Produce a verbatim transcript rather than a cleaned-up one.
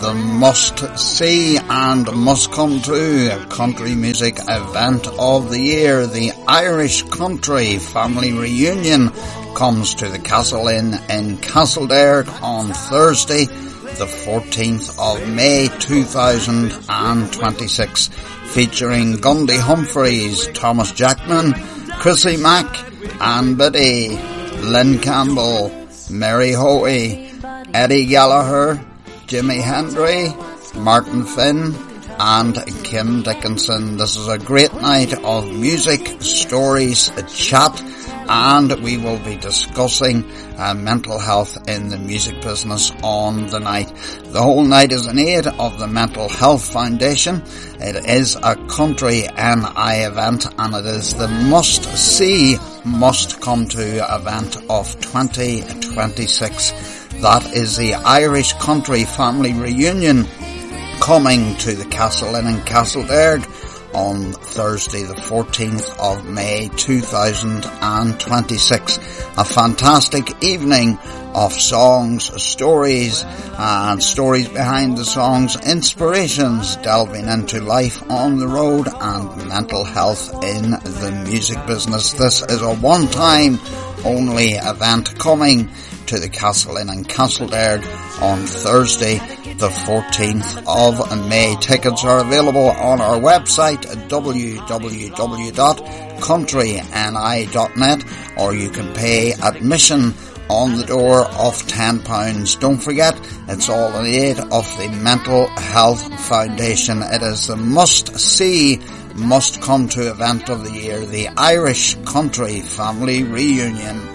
the must-see and must-come-to country music event of the year. The Irish Country Family Reunion comes to the Castle Inn in Castledairg on Thursday, the fourteenth of May two thousand twenty-six, featuring Gundy Humphreys, Thomas Jackman, Chrissy Mack, Ann Biddy, Lynn Campbell, Mary Hoey, Eddie Gallagher, Jimi Hendry, Martin Finn and Kim Dickinson. This is a great night of music, stories, a chat, and we will be discussing uh, mental health in the music business on the night. The whole night is in aid of the Mental Health Foundation. It is a country N I event, and it is the must-see, must-come-to event of twenty twenty-six. That is the Irish Country Family Reunion coming to the Castle Inn in Castledairg on Thursday the fourteenth of May two thousand twenty-six. A fantastic evening of songs, stories and stories behind the songs, inspirations, delving into life on the road and mental health in the music business. This is a one-time only event coming to the Castle Inn in Castledairg on Thursday the fourteenth of May. Tickets are available on our website at w w w dot country n i dot net, or you can pay admission on the door of ten pounds. Don't forget, it's all in aid of the Mental Health Foundation. It is the must-see, must-come-to event of the year, the Irish Country Family Reunion.